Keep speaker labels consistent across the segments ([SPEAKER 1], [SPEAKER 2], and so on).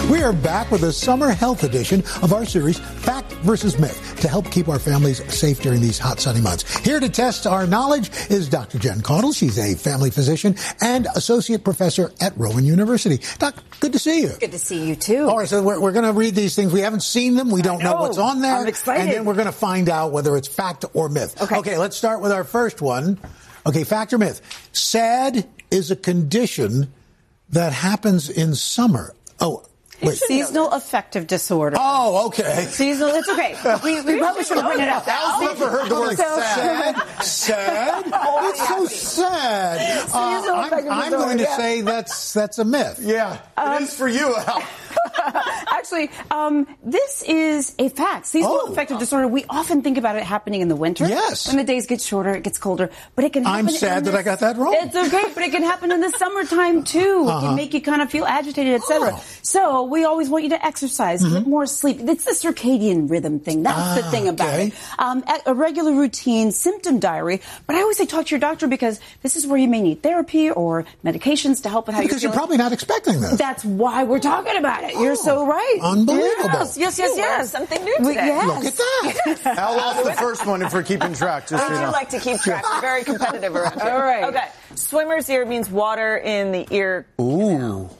[SPEAKER 1] We are back with a summer health edition of our series, Fact versus Myth, to help keep our families safe during these hot, sunny months. Here to test our knowledge is Dr. Jen Caudle. She's a family physician and associate professor at Rowan University. Doc, good to see you.
[SPEAKER 2] Good to see you, too.
[SPEAKER 1] All right, so we're going to read these things. We haven't seen them. We don't know what's on there.
[SPEAKER 2] I'm excited.
[SPEAKER 1] And then we're going to find out whether it's fact or myth.
[SPEAKER 2] Okay,
[SPEAKER 1] let's start with our first one. Okay, fact or myth. SAD is a condition that happens in summer. Oh, wait.
[SPEAKER 2] Seasonal affective disorder.
[SPEAKER 1] Oh, okay.
[SPEAKER 2] Seasonal, it's okay. We probably should have written it out.
[SPEAKER 1] I've never heard the word sad. Sad? It's so sad. I'm going to say that's a myth.
[SPEAKER 3] Yeah, it is for you, Al.
[SPEAKER 2] Actually, this is a fact. Seasonal affective disorder, we often think about it happening in the winter.
[SPEAKER 1] Yes.
[SPEAKER 2] When the days get shorter, it gets colder. But it can happen.
[SPEAKER 1] I'm sad that I got that wrong.
[SPEAKER 2] It's okay, but it can happen in the summertime, too. It can make you kind of feel agitated, etc. So we always want you to exercise, get more sleep. It's the circadian rhythm thing. That's the thing about it. A regular routine, symptom diary. But I always say talk to your doctor because this is where you may need therapy or medications to help with how you're feeling.
[SPEAKER 1] Because you're probably not expecting this.
[SPEAKER 2] That's why we're talking about it. You're so right.
[SPEAKER 1] Unbelievable.
[SPEAKER 2] Yes.
[SPEAKER 4] Something new today.
[SPEAKER 2] Yes.
[SPEAKER 1] Look at that.
[SPEAKER 3] Al lost the first one if we're keeping track. Just
[SPEAKER 4] I
[SPEAKER 3] so you
[SPEAKER 4] do
[SPEAKER 3] know.
[SPEAKER 4] like to keep track. I'm very competitive around here.
[SPEAKER 2] All right.
[SPEAKER 4] Okay. Swimmer's ear means water in the ear.
[SPEAKER 1] Ooh.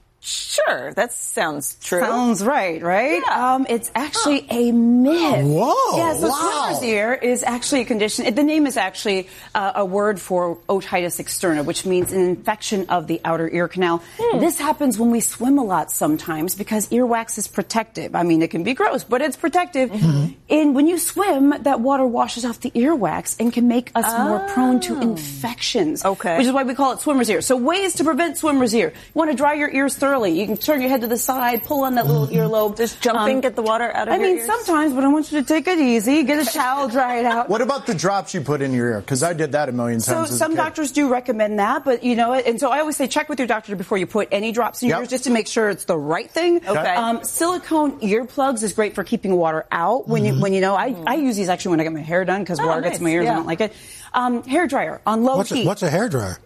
[SPEAKER 4] Sure, that sounds true.
[SPEAKER 2] Sounds right?
[SPEAKER 4] Yeah.
[SPEAKER 2] It's actually a myth.
[SPEAKER 1] Whoa.
[SPEAKER 2] Yeah, so
[SPEAKER 1] wow.
[SPEAKER 2] swimmer's ear is actually a condition. The name is actually a word for otitis externa, which means an infection of the outer ear canal. This happens when we swim a lot sometimes because earwax is protective. I mean, it can be gross, but it's protective. And when you swim, that water washes off the earwax and can make us more prone to infections.
[SPEAKER 4] Okay.
[SPEAKER 2] Which is why we call it swimmer's ear. So ways to prevent swimmer's ear. You want to dry your ears thoroughly. You can turn your head to the side, pull on that little earlobe.
[SPEAKER 4] Just jumping, get the water out of your ears?
[SPEAKER 2] Sometimes, but I want you to take it easy. Get a towel, dry it out.
[SPEAKER 3] What about the drops you put in your ear? Because I did that a million times.
[SPEAKER 2] So some doctors do recommend that, but you know, and so I always say check with your doctor before you put any drops in your ears just to make sure it's the right thing.
[SPEAKER 4] Okay.
[SPEAKER 2] Silicone earplugs is great for keeping water out when you know. I use these actually when I get my hair done because water gets in my ears. I don't like it. Hair dryer on low heat.
[SPEAKER 1] What's a hair dryer?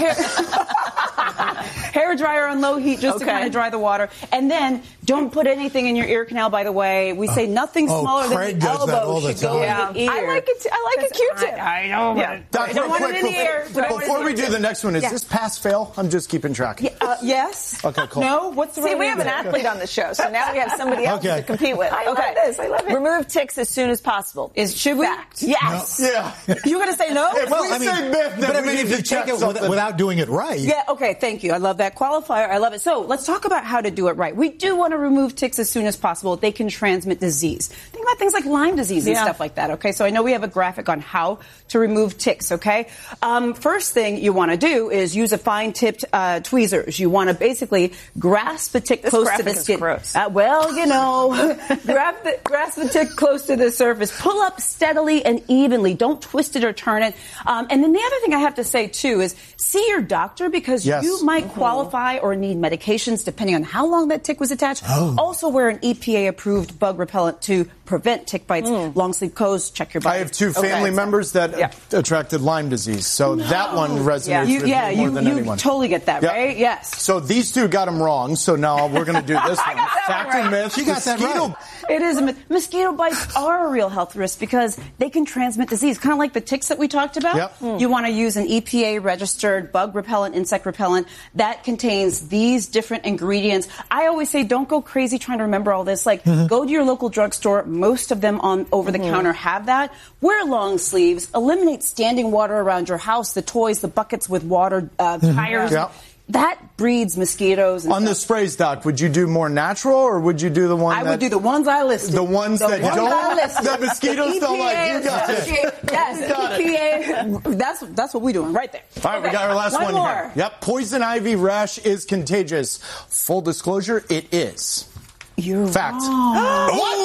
[SPEAKER 2] Hair dryer on low heat just to kind of dry the water. And then don't put anything in your ear canal, by the way. We say nothing smaller
[SPEAKER 1] Craig
[SPEAKER 2] than the
[SPEAKER 1] does that all
[SPEAKER 2] elbow
[SPEAKER 1] the
[SPEAKER 2] should go
[SPEAKER 1] time.
[SPEAKER 2] in the ear.
[SPEAKER 4] I like it. I like a Q-tip.
[SPEAKER 2] I know.
[SPEAKER 4] Yeah.
[SPEAKER 3] Doc,
[SPEAKER 2] Don't
[SPEAKER 3] real
[SPEAKER 2] want
[SPEAKER 3] quick,
[SPEAKER 2] it in the ear.
[SPEAKER 3] before we do the next one, is this pass-fail? I'm just keeping track.
[SPEAKER 2] Yes.
[SPEAKER 3] Okay, cool.
[SPEAKER 2] No? What's the
[SPEAKER 4] See,
[SPEAKER 2] right
[SPEAKER 4] we have an
[SPEAKER 2] answer?
[SPEAKER 4] athlete on the show, so now we have somebody else to compete with.
[SPEAKER 2] I love this. I love it.
[SPEAKER 4] Remove ticks as soon as possible.
[SPEAKER 2] Should we?
[SPEAKER 4] Fact.
[SPEAKER 2] Yes.
[SPEAKER 3] Yeah.
[SPEAKER 2] You're going to say no?
[SPEAKER 3] If we say myth, then
[SPEAKER 1] But
[SPEAKER 3] we need
[SPEAKER 1] if
[SPEAKER 3] to
[SPEAKER 1] you
[SPEAKER 3] check
[SPEAKER 1] take it
[SPEAKER 3] something.
[SPEAKER 1] without doing it right.
[SPEAKER 2] Yeah, okay, thank you. I love that qualifier. I love it. So let's talk about how to do it right. We do want to remove ticks as soon as possible. They can transmit disease. Think about things like Lyme disease and stuff like that, okay? So I know we have a graphic on how to remove ticks, okay? First thing you want to do is use a fine-tipped tweezers. You want to basically grasp the tick close to the skin.
[SPEAKER 4] Is gross.
[SPEAKER 2] Well, you know, grasp the tick close to the surface. Pull up steadily and evenly. Don't twist it or turn it. And then the other thing I have to say, too, is see your doctor because you might qualify or need medications depending on how long that tick was attached. Also wear an EPA-approved bug repellent to prevent tick bites. Long sleeve coats, check your body.
[SPEAKER 3] I have two family members that attracted Lyme disease, so that one resonates with me more than anyone.
[SPEAKER 2] You totally get that, right? Yes.
[SPEAKER 3] So these two got them wrong, so now we're going to do this one.
[SPEAKER 4] Fact
[SPEAKER 3] or myth.
[SPEAKER 1] She got that right.
[SPEAKER 2] It is a myth. Mosquito bites are a real health risk because they can transmit disease, kind of like the ticks that we talked about. You want to use an EPA-registered bug repellent, insect repellent that contains these different ingredients. I always say don't go crazy trying to remember all this. Like, go to your local drugstore. Most of them on over-the-counter have that. Wear long sleeves. Eliminate standing water around your house, the toys, the buckets with water, tires. That breeds mosquitoes. And
[SPEAKER 3] on the sprays, Doc, would you do more natural or would you do the one
[SPEAKER 2] I would do the ones I listed.
[SPEAKER 3] The ones that don't? The mosquitoes
[SPEAKER 2] the
[SPEAKER 3] don't like. You got it.
[SPEAKER 2] Yes, EPA. That's what we're doing right there.
[SPEAKER 3] All right, we got our last one here. Yep, poison ivy rash is contagious. Full disclosure, it is.
[SPEAKER 2] You're
[SPEAKER 3] fact.
[SPEAKER 2] What?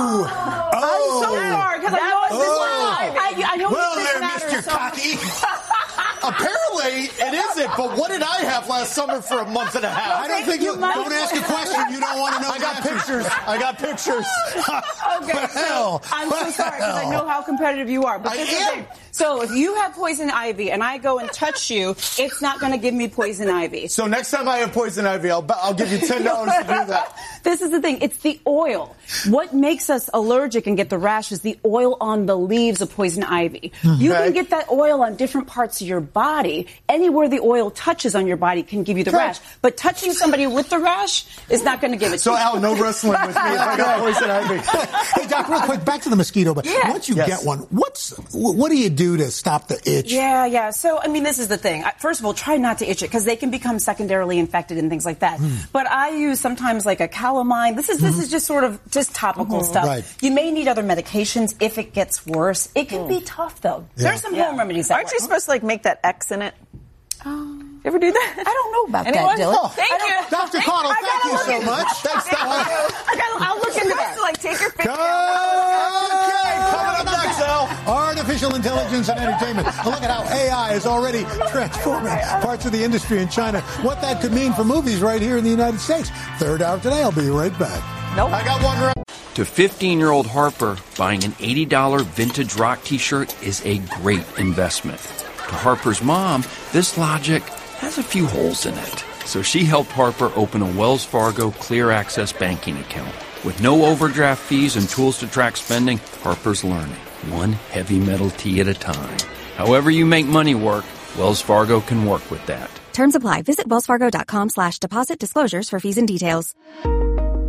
[SPEAKER 2] I'm so sorry because I know it's this
[SPEAKER 1] I know
[SPEAKER 3] well,
[SPEAKER 1] this
[SPEAKER 3] there,
[SPEAKER 1] matters,
[SPEAKER 3] Mr. Cocky. Apparently, it isn't. But what did I have last summer for a month and a half?
[SPEAKER 1] I don't think you don't ask a question you don't want to know.
[SPEAKER 3] I got pictures.
[SPEAKER 2] Okay,
[SPEAKER 1] Well,
[SPEAKER 2] I'm so sorry because I know how competitive you are. But
[SPEAKER 1] I am.
[SPEAKER 2] So if you have poison ivy and I go and touch you, it's not going to give me poison ivy.
[SPEAKER 3] So next time I have poison ivy, I'll give you $10 to do that.
[SPEAKER 2] This is the thing. It's the oil. What makes us allergic and get the rash is the oil on the leaves of poison ivy. You can get that oil on different parts of your body. Anywhere the oil touches on your body can give you the rash. But touching somebody with the rash is not going to give it to you.
[SPEAKER 3] So, Al, no wrestling with me if I got poison ivy.
[SPEAKER 1] Hey, Doc, real quick, back to the mosquito. But once you get one, what do you do to stop the itch?
[SPEAKER 2] Yeah. So, I mean, this is the thing. First of all, try not to itch it because they can become secondarily infected and things like that. But I use sometimes like a calamine. This is just sort of just topical stuff. Right. You may need other medications if it gets worse. It can be tough, though. Yeah. There's some home remedies that
[SPEAKER 4] Aren't you supposed to, like, make that X in it? You ever do that?
[SPEAKER 2] I don't know about that, Dylan.
[SPEAKER 1] Oh, thank you. Dr. Caudle, thank you so much.
[SPEAKER 2] I'll look into that.
[SPEAKER 4] Like, take your finger.
[SPEAKER 3] Okay, coming up next, Al.
[SPEAKER 1] Artificial intelligence and entertainment. A look at how AI is already transforming parts of the industry in China. What that could mean for movies right here in the United States. Third hour today. I'll be right back.
[SPEAKER 3] Nope. I got one right.
[SPEAKER 5] To 15-year-old Harper, buying an $80 vintage rock t-shirt is a great investment. To Harper's mom, this logic has a few holes in it. So she helped Harper open a Wells Fargo Clear Access banking account. With no overdraft fees and tools to track spending, Harper's learning, one heavy metal tea at a time. However you make money work, Wells Fargo can work with that.
[SPEAKER 6] Terms apply. Visit wellsfargo.com/deposit disclosures for fees and details.